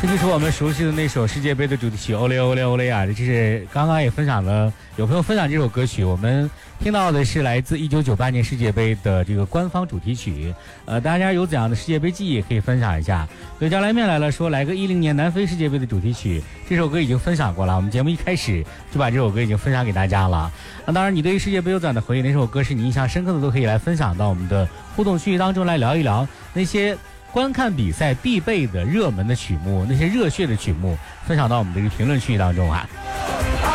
这就是我们熟悉的那首世界杯的主题曲《欧雷欧雷欧雷》啊！这是刚刚也分享了，有朋友分享这首歌曲，我们听到的是来自1998年世界杯的这个官方主题曲。大家有怎样的世界杯记忆也可以分享一下。对家来面来了说，来个10年南非世界杯的主题曲，这首歌已经分享过了，我们节目一开始就把这首歌已经分享给大家了。那当然，你对于世界杯有怎样的回忆，哪首歌是你印象深刻的，都可以来分享到我们的互动区域当中来聊一聊那些观看比赛必备的热门的曲目，那些热血的曲目，分享到我们的一个评论区域当中啊。